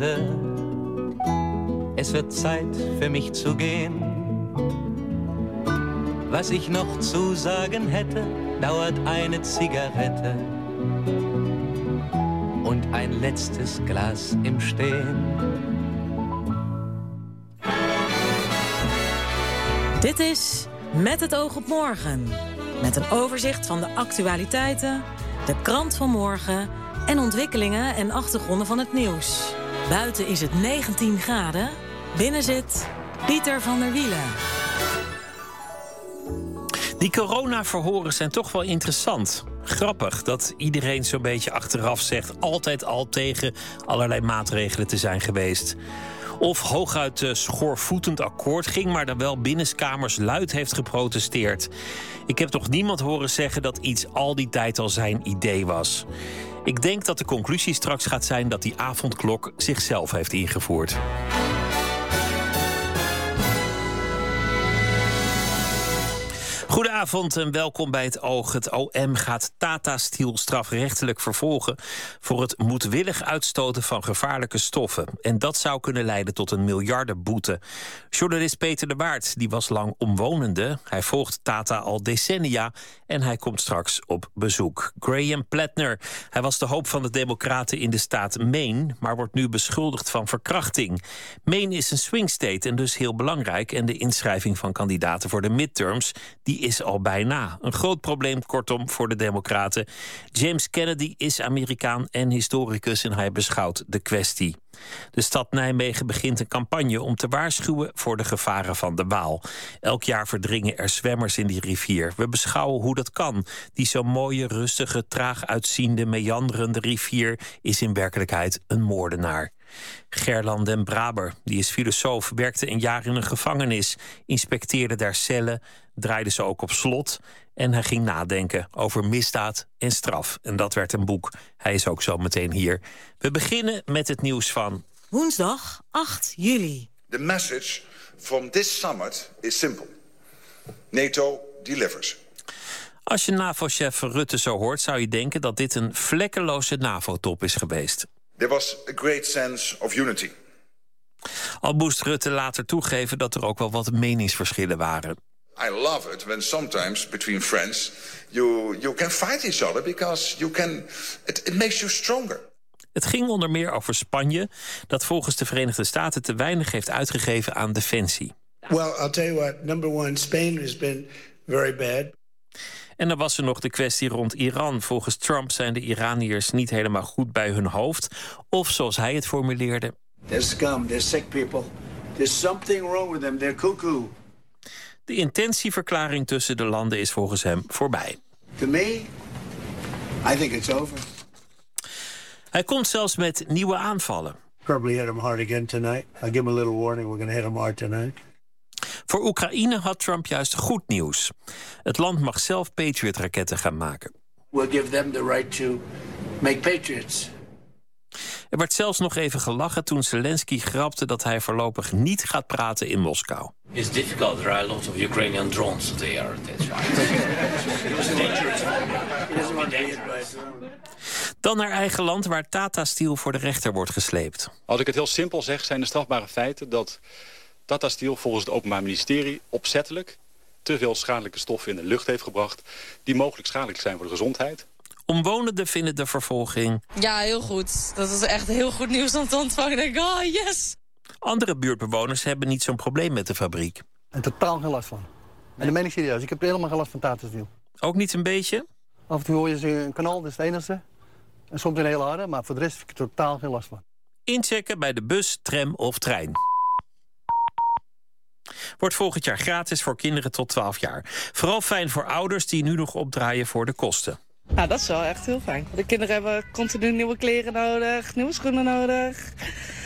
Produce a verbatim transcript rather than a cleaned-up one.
Es wird Zeit für mich zu gehen. Was ich noch zu sagen hätte, dauert eine Zigarette und ein letztes Glas im Stehen. Dit is Met het oog op morgen. Met een overzicht van de actualiteiten, de krant van morgen en ontwikkelingen en achtergronden van het nieuws. Buiten is het negentien graden. Binnen zit Pieter van der Wielen. Die coronaverhoren zijn toch wel interessant. Grappig dat iedereen zo'n beetje achteraf zegt altijd al tegen allerlei maatregelen te zijn geweest. Of hooguit uh, schoorvoetend akkoord ging, maar dan wel binnenskamers luid heeft geprotesteerd. Ik heb toch niemand horen zeggen dat iets al die tijd al zijn idee was. Ik denk dat de conclusie straks gaat zijn dat die avondklok zichzelf heeft ingevoerd. Goedenavond en welkom bij Het Oog. Het O M gaat Tata Steel strafrechtelijk vervolgen voor het moedwillig uitstoten van gevaarlijke stoffen. En dat zou kunnen leiden tot een miljardenboete. Journalist Peter de Waard die was lang omwonende. Hij volgt Tata al decennia en hij komt straks op bezoek. Graham Plattner, hij was de hoop van de Democraten in de staat Maine, maar wordt nu beschuldigd van verkrachting. Maine is een swing state en dus heel belangrijk. En de inschrijving van kandidaten voor de midterms, die is al bijna. Een groot probleem, kortom, voor de Democraten. James Kennedy is Amerikaan en historicus en hij beschouwt de kwestie. De stad Nijmegen begint een campagne om te waarschuwen voor de gevaren van de Waal. Elk jaar verdringen er zwemmers in die rivier. We beschouwen hoe dat kan. Die zo mooie, rustige, traag uitziende, meanderende rivier is in werkelijkheid een moordenaar. Gerland den Braber, die is filosoof, werkte een jaar in een gevangenis, inspecteerde daar cellen, draaide ze ook op slot en hij ging nadenken over misdaad en straf. En dat werd een boek. Hij is ook zo meteen hier. We beginnen met het nieuws van woensdag acht juli. The message from this summit is simple. NATO delivers. Als je NAVO-chef Rutte zo hoort, zou je denken dat dit een vlekkeloze NAVO-top is geweest. There was a great sense of unity. Al moest Rutte later toegeven dat er ook wel wat meningsverschillen waren. I love it when sometimes between friends you you can fight each other because you can it, it makes you stronger. Het ging onder meer over Spanje, dat volgens de Verenigde Staten te weinig heeft uitgegeven aan defensie. Well, I'll tell you what, number one, Spain has been very bad. En dan was er nog de kwestie rond Iran. Volgens Trump zijn de Iraniërs niet helemaal goed bij hun hoofd. Of zoals hij het formuleerde: They're scum, they're sick people. There's something wrong with them, they're cuckoo. De intentieverklaring tussen de landen is volgens hem voorbij. To me, I think it's over. Hij komt zelfs met nieuwe aanvallen. Probably hit them hard again tonight. I'll give them a little warning, we're going to hit them hard tonight. Voor Oekraïne had Trump juist goed nieuws. Het land mag zelf Patriot-raketten gaan maken. We'll give them the right to make Patriots. Er werd zelfs nog even gelachen toen Zelensky grapte dat hij voorlopig niet gaat praten in Moskou. It's difficult. There are a lot of Ukrainian drones there. Dan naar eigen land, waar Tata Steel voor de rechter wordt gesleept. Als ik het heel simpel zeg, zijn de strafbare feiten dat Tata Steel volgens het Openbaar Ministerie opzettelijk te veel schadelijke stoffen in de lucht heeft gebracht die mogelijk schadelijk zijn voor de gezondheid. Omwonenden vinden de vervolging... Ja, heel goed. Dat is echt heel goed nieuws om te ontvangen. Ik denk, oh, yes! Andere buurtbewoners hebben niet zo'n probleem met de fabriek. En totaal geen last van. En dat meen ik serieus. Ik heb helemaal geen last van Tata Steel. Ook niet een beetje? Af en toe hoor je ze een kanaal, dat is het enige. En soms een hele harde, maar voor de rest heb ik er totaal geen last van. Inchecken bij de bus, tram of trein. Wordt volgend jaar gratis voor kinderen tot twaalf jaar. Vooral fijn voor ouders die nu nog opdraaien voor de kosten. Nou, dat is wel echt heel fijn. De kinderen hebben continu nieuwe kleren nodig, nieuwe schoenen nodig.